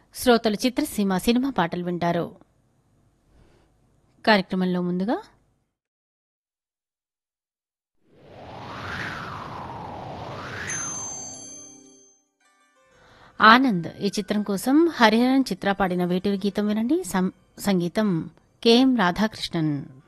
శ్రోతలు చిత్రసీమ సినిమా పాటలు వింటారు. కార్యక్రమంలో ముందుగా ఆనంద్ ఈ చిత్రం కోసం హరిహరన్ చిత్ర పాడిన వేటూరి గీతం వినండి. సంగీతం కెఎం రాధాకృష్ణన్.